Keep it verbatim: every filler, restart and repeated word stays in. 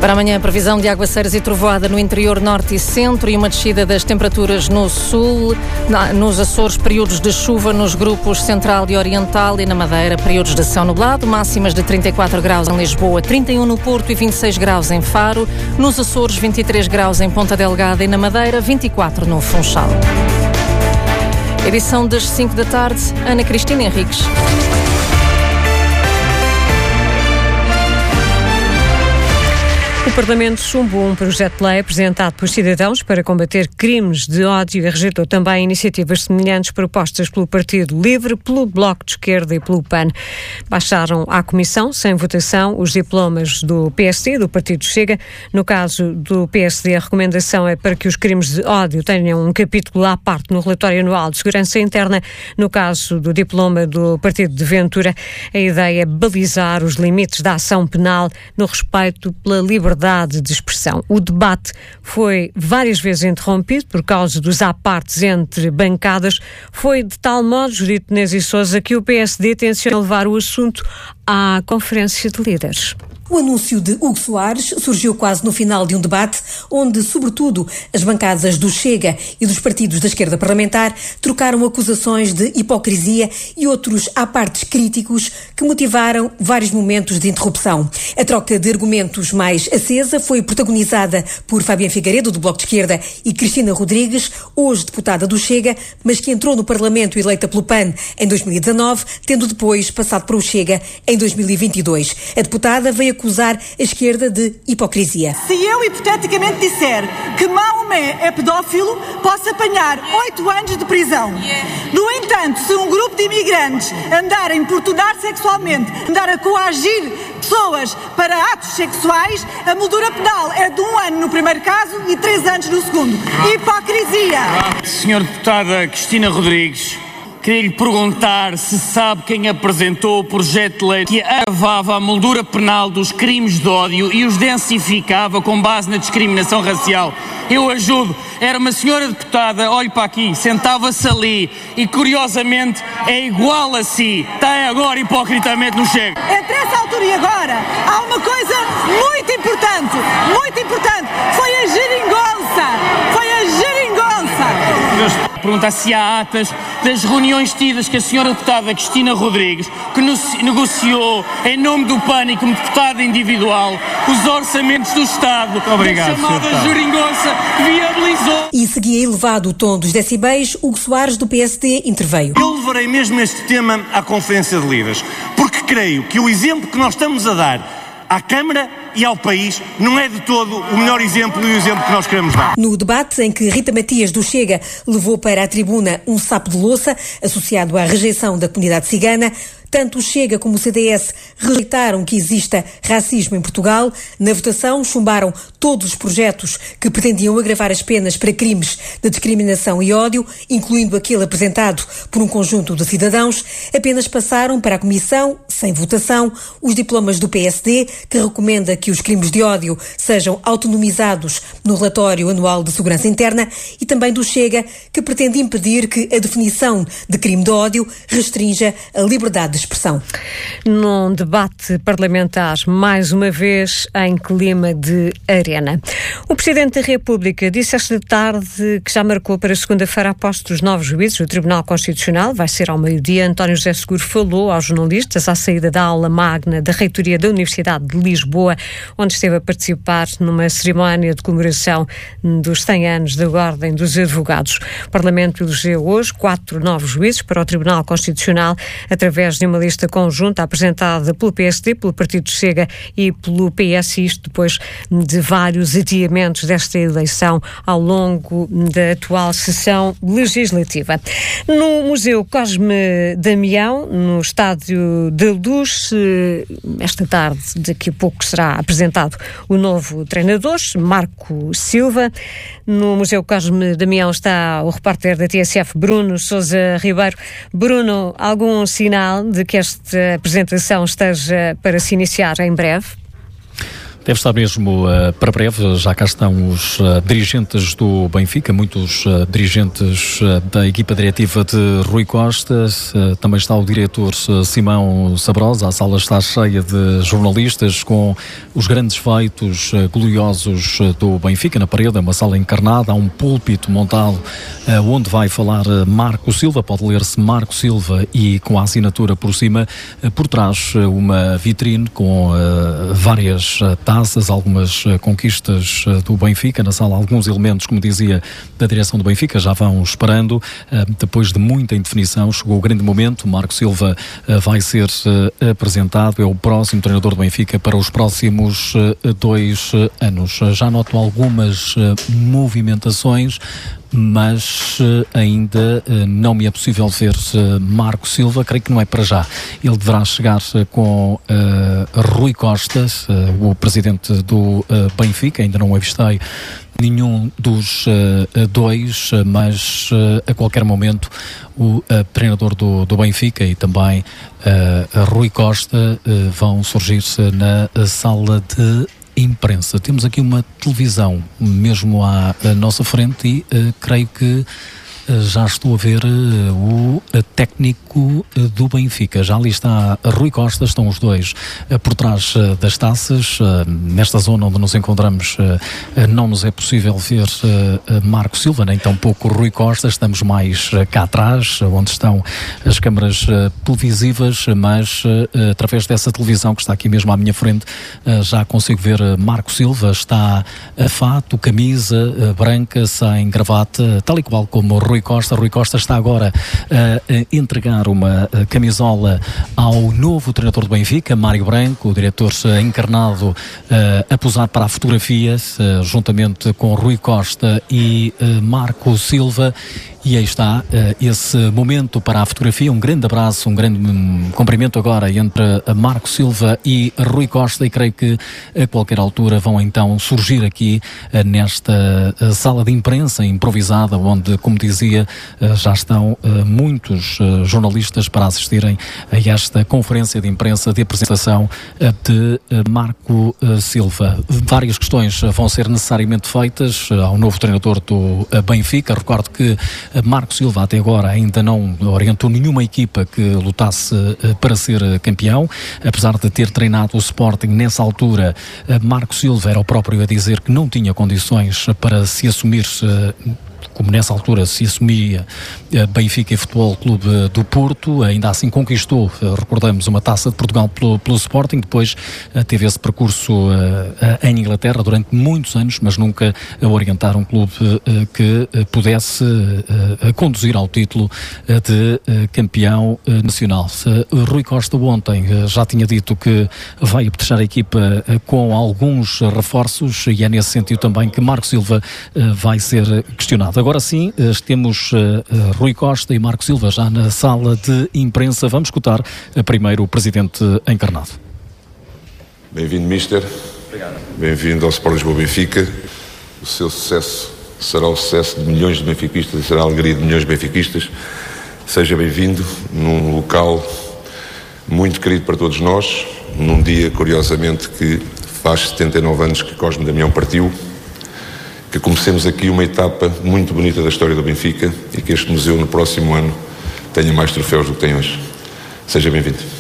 Para amanhã, previsão de aguaceiros e trovoada no interior norte e centro e uma descida das temperaturas no sul. Na, nos Açores, períodos de chuva nos grupos central e oriental, e na Madeira, períodos de céu nublado, máximas de trinta e quatro graus em Lisboa, trinta e um no Porto e vinte e seis graus em Faro. Nos Açores, vinte e três graus em Ponta Delgada e na Madeira, vinte e quatro no Funchal. Edição das cinco da tarde, Ana Cristina Henriques. O Parlamento chumbou um projeto de lei apresentado pelos cidadãos para combater crimes de ódio e rejeitou também iniciativas semelhantes propostas pelo Partido Livre, pelo Bloco de Esquerda e pelo P A N. Baixaram à Comissão, sem votação, os diplomas do P S D e do Partido Chega. No caso do P S D, a recomendação é para que os crimes de ódio tenham um capítulo à parte no relatório anual de segurança interna. No caso do diploma do Partido de Ventura, a ideia é balizar os limites da ação penal no respeito pela liberdade de expressão. O debate foi várias vezes interrompido por causa dos apartes entre bancadas. Foi de tal modo, Judite Nezi Sousa, que o P S D tenciona levar o assunto à Conferência de Líderes. O anúncio de Hugo Soares surgiu quase no final de um debate onde, sobretudo, as bancadas do Chega e dos partidos da esquerda parlamentar trocaram acusações de hipocrisia e outros apartes críticos que motivaram vários momentos de interrupção. A troca de argumentos mais acesa foi protagonizada por Fabiano Figueiredo, do Bloco de Esquerda, e Cristina Rodrigues, hoje deputada do Chega, mas que entrou no Parlamento eleita pelo P A N em dois mil e dezanove, tendo depois passado para o Chega em dois mil e vinte e dois. A deputada veio acusar a esquerda de hipocrisia. Se eu hipoteticamente disser que Maomé é pedófilo, posso apanhar oito anos de prisão. No entanto, se um grupo de imigrantes andar a importunar sexualmente, andar a coagir pessoas para atos sexuais, a moldura penal é de um ano no primeiro caso e três anos no segundo. Hipocrisia! Senhora Deputada Cristina Rodrigues, queria lhe perguntar se sabe quem apresentou o projeto de lei que agravava a moldura penal dos crimes de ódio e os densificava com base na discriminação racial. Eu ajudo. Era uma senhora deputada, olhe para aqui, sentava-se ali e, curiosamente, é igual a si. Está agora hipocritamente no Chega. Entre essa altura e agora, há uma coisa muito importante, muito importante. Foi a geringonça. Foi a geringonça. Perguntar se há atas das reuniões tidas que a senhora deputada Cristina Rodrigues, que negociou em nome do P A N e como deputada individual os orçamentos do Estado, obrigado, a chamada geringonça que viabilizou. E seguia elevado o tom dos decibéis, Hugo Soares, do P S D, interveio. Eu levarei mesmo este tema à Conferência de Líderes, porque creio que o exemplo que nós estamos a dar à Câmara e ao país não é de todo o melhor exemplo e o exemplo que nós queremos dar. No debate em que Rita Matias do Chega levou para a tribuna um sapo de louça associado à rejeição da comunidade cigana, tanto o Chega como o C D S rejeitaram que exista racismo em Portugal. Na votação, chumbaram todos os projetos que pretendiam agravar as penas para crimes de discriminação e ódio, incluindo aquele apresentado por um conjunto de cidadãos. Apenas passaram para a Comissão, sem votação, os diplomas do P S D, que recomenda que os crimes de ódio sejam autonomizados no relatório anual de segurança interna, e também do Chega, que pretende impedir que a definição de crime de ódio restrinja a liberdade de expressão. Num debate parlamentar, mais uma vez em clima de arena. O Presidente da República disse esta tarde que já marcou para segunda-feira a posse dos novos juízes do Tribunal Constitucional. Vai ser ao meio-dia. António José Seguro falou aos jornalistas à saída da aula magna da Reitoria da Universidade de Lisboa, onde esteve a participar numa cerimónia de comemoração dos cem anos da Ordem dos Advogados. O Parlamento elegeu hoje quatro novos juízes para o Tribunal Constitucional, através de uma lista conjunta apresentada pelo P S D, pelo Partido Chega e pelo P S, isto depois de vários adiamentos desta eleição ao longo da atual sessão legislativa. No Museu Cosme Damião, no Estádio da Luz, esta tarde, daqui a pouco, será apresentado o novo treinador, Marco Silva. No Museu Cosme Damião está o repórter da T S F, Bruno Sousa Ribeiro. Bruno, algum sinal de que esta apresentação esteja para se iniciar em breve? Deve estar mesmo uh, para breve, já cá estão os uh, dirigentes do Benfica, muitos uh, dirigentes uh, da equipa diretiva de Rui Costa, uh, também está o diretor uh, Simão Sabrosa, a sala está cheia de jornalistas com os grandes feitos uh, gloriosos uh, do Benfica na parede, é uma sala encarnada, há um púlpito montado uh, onde vai falar uh, Marco Silva, pode ler-se Marco Silva e com a assinatura por cima, uh, por trás uh, uma vitrine com uh, várias uh, taças, algumas uh, conquistas uh, do Benfica, na sala alguns elementos, como dizia, da direção do Benfica, já vão esperando, uh, depois de muita indefinição, chegou o grande momento, Marco Silva uh, vai ser uh, apresentado, é o próximo treinador do Benfica para os próximos uh, dois uh, anos. Uh, já noto algumas uh, movimentações, mas uh, ainda uh, não me é possível ver uh, Marco Silva, creio que não é para já. Ele deverá chegar uh, com uh, Rui Costa, uh, o presidente do uh, Benfica, ainda não avistei nenhum dos uh, dois, uh, mas uh, a qualquer momento o uh, treinador do, do Benfica e também uh, Rui Costa uh, vão surgir-se na uh, sala de imprensa. Temos aqui uma televisão mesmo à, à nossa frente e uh, creio que uh, já estou a ver uh, o uh, técnico uh, do Benfica. Já ali está Rui Costa, estão os dois uh, por trás uh, das taças. Uh, nesta zona onde nos encontramos uh, uh, não nos é possível ver uh, uh, Marco Silva, nem tampouco Rui Costa. Estamos mais uh, cá atrás, uh, onde estão as câmaras uh, televisivas, mas uh, uh, através dessa televisão que está aqui mesmo à minha frente, uh, já consigo ver uh, Marco Silva. Está a fato, camisa uh, branca, sem gravata, tal e qual como Rui Costa. Rui Costa está agora uh, a entregar uma uh, camisola ao novo treinador do Benfica, Mário Branco, o diretor uh, encarnado, uh, a posar para a fotografia, uh, juntamente com Rui Costa e uh, Marco Silva. E aí está uh, esse momento para a fotografia, um grande abraço, um grande um, cumprimento agora entre uh, Marco Silva e Rui Costa, e creio que a qualquer altura vão então surgir aqui uh, nesta uh, sala de imprensa improvisada, onde, como dizia, uh, já estão uh, muitos uh, jornalistas para assistirem a esta conferência de imprensa de apresentação uh, de uh, Marco uh, Silva. Várias questões uh, vão ser necessariamente feitas uh, ao novo treinador do uh, Benfica. Recordo que Marco Silva até agora ainda não orientou nenhuma equipa que lutasse uh, para ser uh, campeão, apesar de ter treinado o Sporting nessa altura. uh, Marco Silva era o próprio a dizer que não tinha condições para se assumir uh, como nessa altura se assumia Benfica e Futebol Clube do Porto. Ainda assim conquistou, recordamos, uma taça de Portugal pelo, pelo Sporting, depois teve esse percurso em Inglaterra durante muitos anos, mas nunca a orientar um clube que pudesse conduzir ao título de campeão nacional. Rui Costa ontem já tinha dito que vai apetechar a equipa com alguns reforços, e é nesse sentido também que Marco Silva vai ser questionado. Agora sim, temos uh, Rui Costa e Marco Silva já na sala de imprensa. Vamos escutar uh, primeiro o presidente encarnado. Bem-vindo, mister. Obrigado. Bem-vindo ao Sport Lisboa Benfica. O seu sucesso será o sucesso de milhões de benfiquistas e será a alegria de milhões de benfiquistas. Seja bem-vindo num local muito querido para todos nós, num dia, curiosamente, que faz setenta e nove anos que Cosme Damião partiu. Que comecemos aqui uma etapa muito bonita da história do Benfica e que este museu no próximo ano tenha mais troféus do que tem hoje. Seja bem-vindo.